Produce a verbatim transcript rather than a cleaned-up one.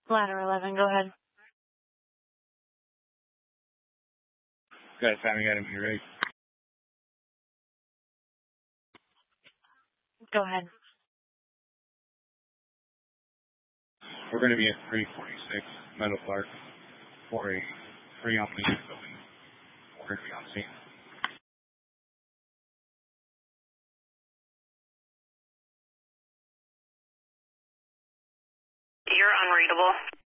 Ladder eleven, go ahead. Guys, having got him here, right? Go ahead. We're going to be at three forty-six Meadow Park for a free on the building. We're going to be on scene. You're unreadable.